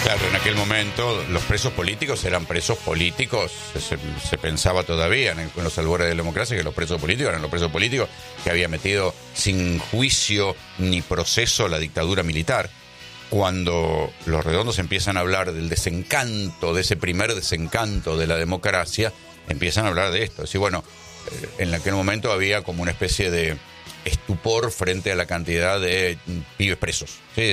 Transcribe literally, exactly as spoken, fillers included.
Claro, en aquel momento los presos políticos eran presos políticos, se, se pensaba todavía en, el, en los albores de la democracia que los presos políticos eran los presos políticos que había metido sin juicio ni proceso la dictadura militar. Cuando los redondos empiezan a hablar del desencanto, de ese primer desencanto de la democracia, empiezan a hablar de esto. Es decir, bueno, en aquel momento había como una especie de estupor frente a la cantidad de pibes presos, ¿sí?